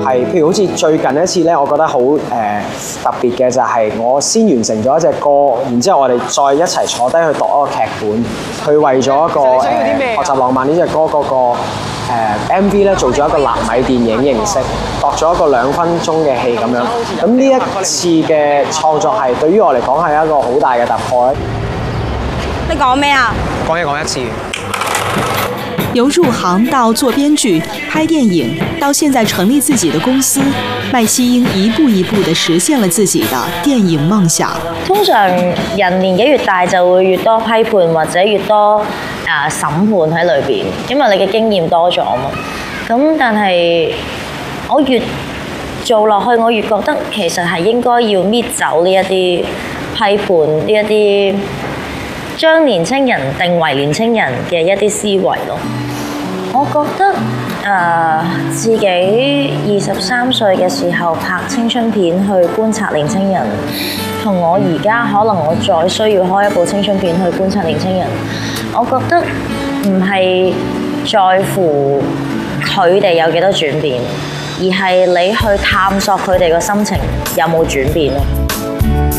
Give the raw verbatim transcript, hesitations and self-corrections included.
係，譬如好似最近一次咧，我覺得好誒、呃、特別嘅就係我先完成咗一隻歌，然之後我哋再一齊坐低去讀一個劇本，去為咗一個誒、呃、學習浪漫呢隻歌嗰、那個、呃、M V 咧做咗一個納米電影形式，度咗一個兩分鐘嘅戲咁樣。咁呢一次嘅創作係對於我嚟講係一個好大嘅突破咧。 你講咩啊？ 講嘢講一次。 由入行到做編劇、拍電影，到現在成立自己的公司，麥希英一步一步地實現了自己的電影夢想。 通常人年紀越大就會越多批判或者越多誒審判喺裏邊，因為你嘅經驗多咗嘛。咁但係我越做落去，我越覺得其實係應該要搣走呢一啲批判，呢一啲將年青人定為年青人嘅一啲思維咯。我覺得誒、呃、自己二十三歲嘅時候拍青春片去觀察年青人，同我而家可能我再需要開一部青春片去觀察年青人，我覺得唔係在乎佢哋有幾多轉變，而係你去探索佢哋個心情有冇轉變咯。